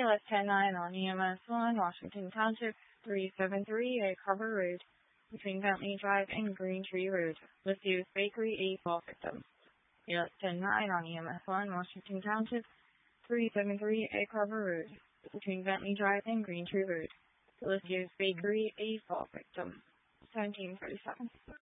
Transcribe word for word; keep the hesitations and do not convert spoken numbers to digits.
S ten nine on E M S one, Washington Township, three seven three A Carver Road, between Bentley Drive and Green Tree Road. Listed Bakery, a fall victim. E S ten nine on E M S one, Washington Township, three seven three A Carver Road, between Bentley Drive and Green Tree Road. Listed Bakery, a fall victim. seventeen thirty-seven.